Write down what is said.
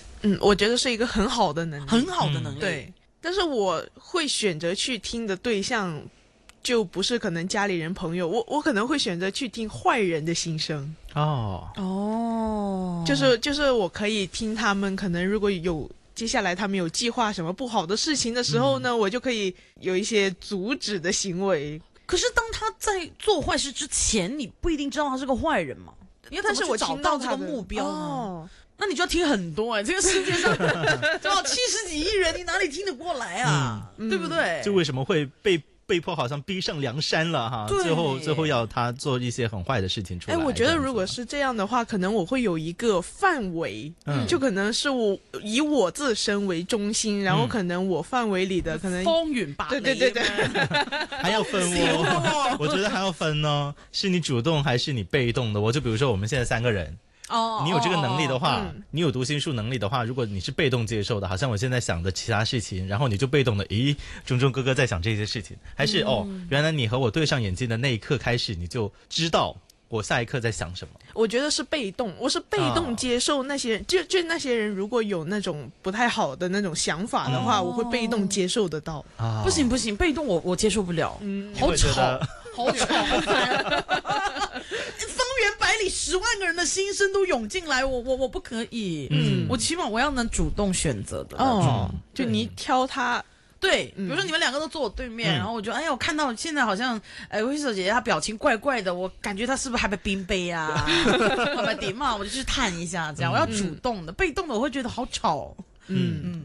我觉得是一个很好的能力， 很好的能力。 对，但是我会选择去听的对象，就不是可能家里人朋友，我可能会选择去听坏人的心声。就是我可以听他们，可能如果有接下来他们有计划什么不好的事情的时候呢，我就可以有一些阻止的行为。 可是当他在做坏事之前，你不一定知道他是个坏人嘛？ 但是我找到这个目标哦， 那你就要听很多这个世界上70几亿人，你哪里听得过来啊？对不对？ 就为什么会被迫好像逼上梁山了哈？最后要他做一些很坏的事情出来。 我觉得如果是这样的话，可能我会有一个范围，就可能是我以我自身为中心，然后可能我范围里的可能方圆8里， 对， 还要分哦。我觉得还要分哦，是你主动还是你被动的？就比如说我们现在3个人。你有这个能力的话，你有读心术能力的话，如果你是被动接受的，好像我现在想的其他事情，然后你就被动的，钟钟哥哥在想这些事情，还是原来你和我对上眼睛的那一刻开始，你就知道我下一刻在想什么。 我觉得是被动，我是被动接受那些人，就那些人如果有那种不太好的那种想法的话，我会被动接受得到。 不行，被动我接受不了，好吵，好烦。100里10万个人的心声都涌进来，我不可以。我起码我要能主动选择的就你挑他。 对，比如说你们2个都坐我对面，然后我就我看到现在好像威舍姐姐她表情怪怪的，我感觉她是不是还被冰杯啊？还被点嘛，我就去探一下，这样我要主动的，被动的我会觉得好吵。